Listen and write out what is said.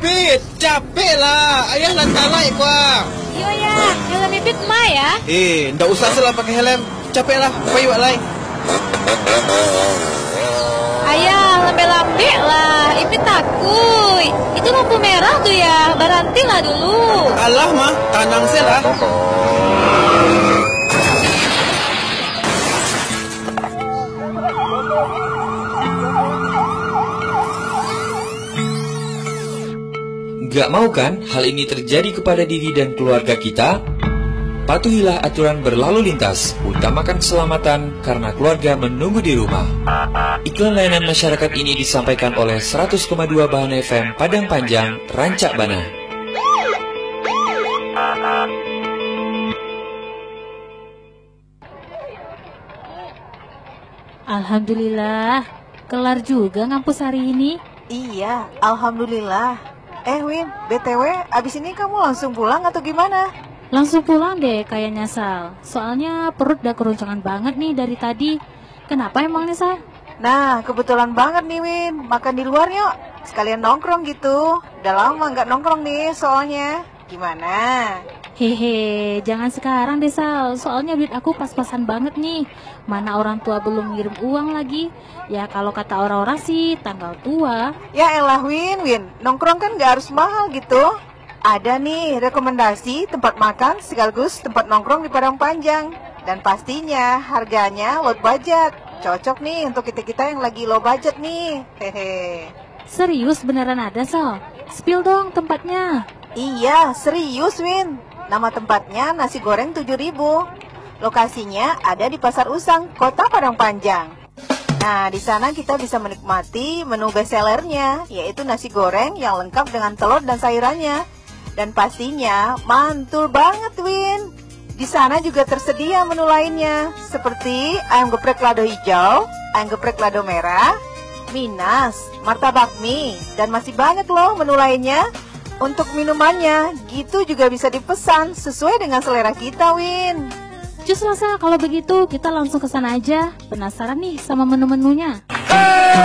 Pipit, capek lah. Ayah lantalai kuah. Iya ya, helm Pipit mah ya. Ndak usah salah pakai helm. Capek lah, payu lai. Ayah, lambe-lambe lah. Ipit takut. Itu lampu merah tuh ya. Berhenti lah dulu. Alah mah, tanang lah. Gak mau kan hal ini terjadi kepada diri dan keluarga kita? Patuhilah aturan berlalu lintas, utamakan keselamatan karena keluarga menunggu di rumah. Iklan layanan masyarakat ini disampaikan oleh 100,2 Bahan FM Padang Panjang, Rancak Bana. Alhamdulillah, kelar juga ngampus hari ini. Iya, alhamdulillah. Win, BTW, abis ini kamu langsung pulang atau gimana? Langsung pulang deh kayaknya Sal. Soalnya perut udah keroncongan banget nih dari tadi. Kenapa emangnya Sal? Nah, kebetulan banget nih Win, makan di luar yuk. Sekalian nongkrong gitu. Udah lama nggak nongkrong nih soalnya. Gimana? Hehe, jangan sekarang deh Sal. Soalnya duit aku pas-pasan banget nih. Mana orang tua belum ngirim uang lagi. Ya kalau kata orang-orang sih tanggal tua. Ya elah Win, nongkrong kan nggak harus mahal gitu. Ada nih rekomendasi tempat makan sekaligus tempat nongkrong di Padang Panjang. Dan pastinya harganya low budget. Cocok nih untuk kita-kita yang lagi low budget nih. Hehe. Serius beneran ada Sal? Spill dong tempatnya. Iya, serius Win. Nama tempatnya Nasi Goreng 7.000. Lokasinya ada di Pasar Usang, Kota Padang Panjang. Nah, di sana kita bisa menikmati menu bestsellernya, yaitu nasi goreng yang lengkap dengan telur dan sayurannya. Dan pastinya mantul banget, Win. Di sana juga tersedia menu lainnya, seperti ayam geprek lado hijau, ayam geprek lado merah, minas, martabak mie, dan masih banyak loh menu lainnya. Untuk minumannya, gitu juga bisa dipesan sesuai dengan selera kita, Win. Cus lah Sal, kalau begitu kita langsung ke sana aja. Penasaran nih sama menu-menunya.